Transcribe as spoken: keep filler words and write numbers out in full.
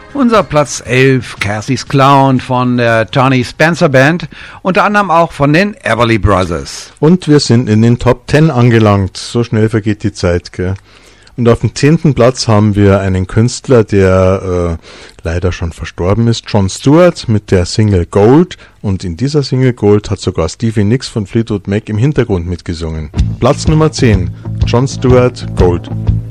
Unser Platz elf, Cathy's Clown von der Tony Spencer Band, unter anderem auch von den Everly Brothers. Und wir sind in den Top zehn angelangt, so schnell vergeht die Zeit, gell? Und auf dem zehnten Platz haben wir einen Künstler, der äh, leider schon verstorben ist, Jon Stewart mit der Single Gold. Und in dieser Single Gold hat sogar Stevie Nicks von Fleetwood Mac im Hintergrund mitgesungen. Platz Nummer zehn, Jon Stewart, Gold.